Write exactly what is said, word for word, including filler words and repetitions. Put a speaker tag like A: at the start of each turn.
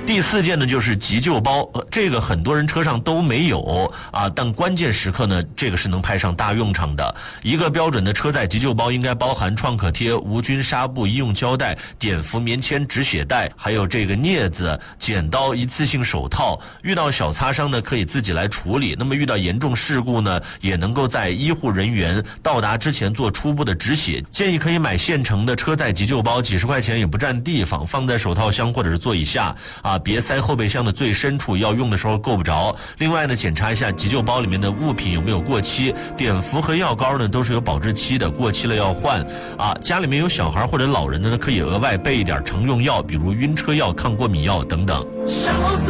A: 第四件呢就是急救包，呃、这个很多人车上都没有啊，但关键时刻呢，这个是能派上大用场的。一个标准的车载急救包应该包含创可贴、无菌纱布、医用胶带、碘伏棉签、止血带，还有这个镊子、剪刀、一次性手套。遇到小擦伤呢，可以自己来处理。那么遇到严重事故呢，也能够在医护人员到达之前做初步的止血。建议可以买现成的车载急救包，几十块钱也不占地方，放在手套箱或者是座椅下啊，别塞后备箱的最深处，要用的时候够不着。另外呢，检查一下急救包里面的物品有没有过期，碘伏和药膏呢都是有保质期的，过期了要换啊。家里面有小孩或者老人的呢，可以额外备一点常用药，比如晕车药、抗过敏药等等。